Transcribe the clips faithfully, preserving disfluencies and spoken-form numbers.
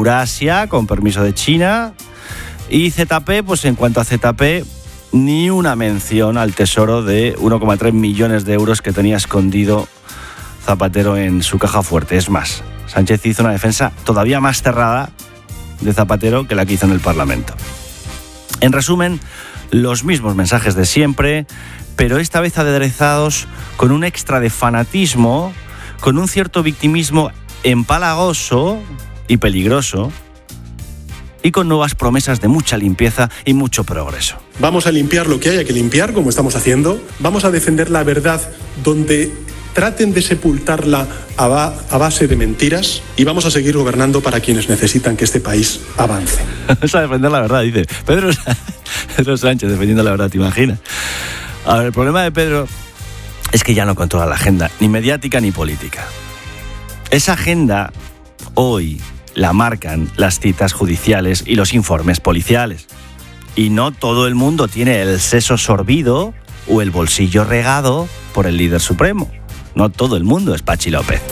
Eurasia, con permiso de China. Y Z P, pues en cuanto a Z P, ni una mención al tesoro de uno coma tres millones de euros que tenía escondido Zapatero en su caja fuerte. Es más, Sánchez hizo una defensa todavía más cerrada de Zapatero que la que hizo en el Parlamento. En resumen, los mismos mensajes de siempre, pero esta vez aderezados con un extra de fanatismo, con un cierto victimismo empalagoso y peligroso, y con nuevas promesas de mucha limpieza y mucho progreso. Vamos a limpiar lo que haya que limpiar, como estamos haciendo. Vamos a defender la verdad donde traten de sepultarla a, ba- a base de mentiras, y vamos a seguir gobernando para quienes necesitan que este país avance. Vamos a defender la verdad, dice Pedro, Pedro Sánchez, defendiendo la verdad, ¿te imaginas? A ver, el problema de Pedro es que ya no controla la agenda, ni mediática ni política. Esa agenda hoy la marcan las citas judiciales y los informes policiales. Y no todo el mundo tiene el seso sorbido o el bolsillo regado por el líder supremo. No todo el mundo es Pachi López.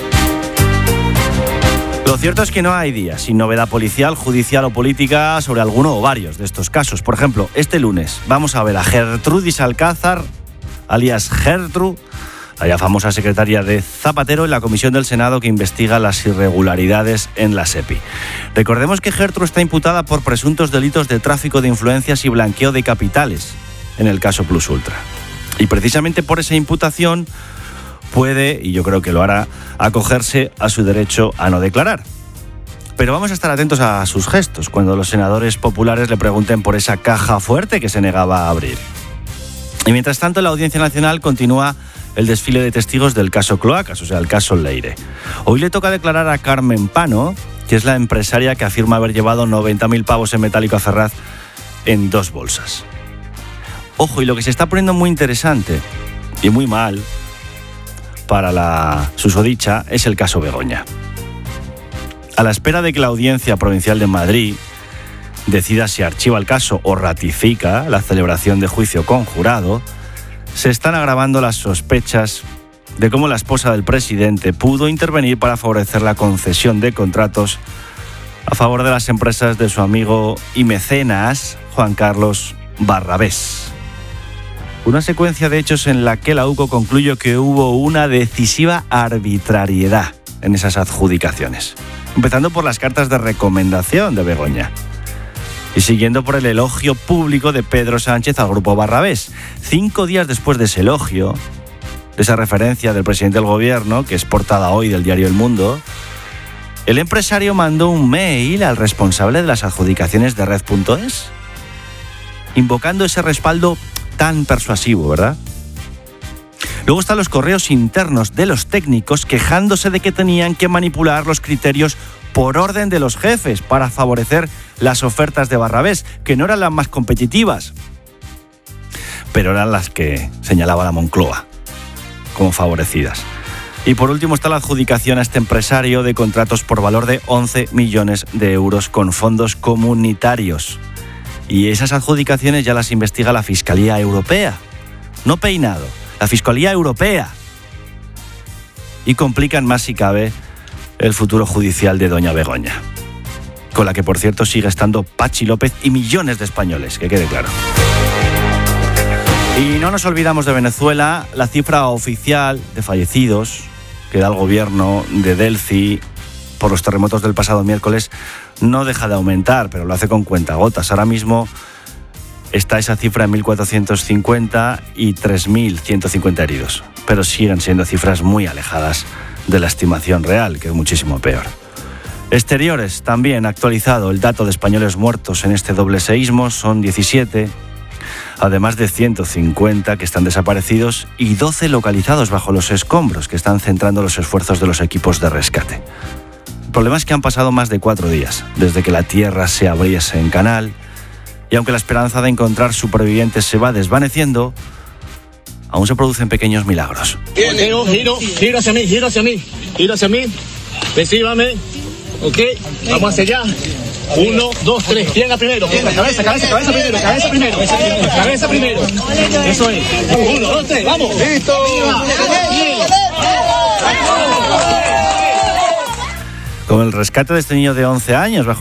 Lo cierto es que no hay día sin novedad policial, judicial o política sobre alguno o varios de estos casos. Por ejemplo, este lunes vamos a ver a Gertrudis Alcázar, alias Gertru, la ya famosa secretaria de Zapatero, en la comisión del Senado que investiga las irregularidades en la SEPI. Recordemos que Gertru está imputada por presuntos delitos de tráfico de influencias y blanqueo de capitales en el caso Plus Ultra. Y precisamente por esa imputación puede, y yo creo que lo hará, acogerse a su derecho a no declarar. Pero vamos a estar atentos a sus gestos cuando los senadores populares le pregunten por esa caja fuerte que se negaba a abrir. Y mientras tanto, en la Audiencia Nacional continúa el desfile de testigos del caso Cloacas, o sea, el caso Leire. Hoy le toca declarar a Carmen Pano, que es la empresaria que afirma haber llevado noventa mil pavos en metálico a Ferraz en dos bolsas. Ojo, y lo que se está poniendo muy interesante y muy mal para la susodicha es el caso Begoña. A la espera de que la Audiencia Provincial de Madrid decida si archiva el caso o ratifica la celebración de juicio con jurado, se están agravando las sospechas de cómo la esposa del presidente pudo intervenir para favorecer la concesión de contratos a favor de las empresas de su amigo y mecenas Juan Carlos Barrabés. Una secuencia de hechos en la que la U C O concluyó que hubo una decisiva arbitrariedad en esas adjudicaciones, empezando por las cartas de recomendación de Begoña y siguiendo por el elogio público de Pedro Sánchez al grupo Barrabés. Cinco días después de ese elogio, de esa referencia del presidente del gobierno, que es portada hoy del diario El Mundo, el empresario mandó un mail al responsable de las adjudicaciones de Red punto es, invocando ese respaldo tan persuasivo, ¿verdad? Luego están los correos internos de los técnicos quejándose de que tenían que manipular los criterios por orden de los jefes para favorecer las ofertas de Barrabés, que no eran las más competitivas, pero eran las que señalaba la Moncloa como favorecidas. Y por último está la adjudicación a este empresario de contratos por valor de once millones de euros con fondos comunitarios. Y esas adjudicaciones ya las investiga la Fiscalía Europea, no Peinado, la Fiscalía Europea. Y complican más si cabe el futuro judicial de doña Begoña, con la que por cierto sigue estando Pachi López y millones de españoles, que quede claro. Y no nos olvidamos de Venezuela. La cifra oficial de fallecidos que da el gobierno de Delcy por los terremotos del pasado miércoles no deja de aumentar, pero lo hace con cuentagotas. Ahora mismo está esa cifra en mil cuatrocientos cincuenta y tres mil ciento cincuenta heridos, pero siguen siendo cifras muy alejadas de la estimación real, que es muchísimo peor. Exteriores también actualizado el dato de españoles muertos en este doble seísmo, son diecisiete, además de ciento cincuenta que están desaparecidos y doce localizados bajo los escombros que están centrando los esfuerzos de los equipos de rescate. El problema es que han pasado más de cuatro días desde que la tierra se abriese en canal, y aunque la esperanza de encontrar supervivientes se va desvaneciendo, aún se producen pequeños milagros. Giro, giro, giro hacia mí, giro hacia mí, giro hacia mí, recíbame, ok, vamos hacia allá. Uno, dos, tres, pierna primero, pierna, cabeza, cabeza, cabeza primero, cabeza primero, cabeza primero, eso es. Uno, dos, tres, vamos. Listo. Con el rescate de este niño de once años bajo